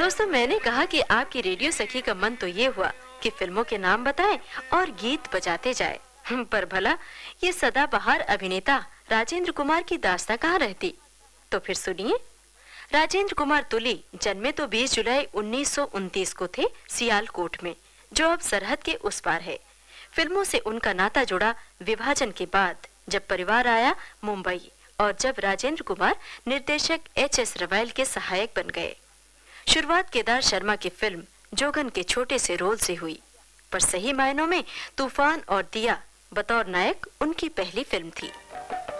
दोस्तों, मैंने कहा कि आपकी रेडियो सखी का मन तो ये हुआ कि फिल्मों के नाम बताएं और गीत बजाते जाए, पर भला ये सदाबहार अभिनेता राजेंद्र कुमार की दास्तां कहाँ रहती। तो फिर सुनिए। राजेंद्र कुमार तुली जन्मे तो 20 जुलाई 1929 को थे सियालकोट में, जो अब सरहद के उस पार है। फिल्मों से उनका नाता जुड़ा विभाजन के बाद, जब परिवार आया मुंबई और जब राजेंद्र कुमार निर्देशक एच.एस. रवाइल के सहायक बन गए। शुरुआत केदार शर्मा की फिल्म जोगन के छोटे से रोल से हुई, पर सही मायनों में तूफान और दिया बतौर नायक उनकी पहली फिल्म थी।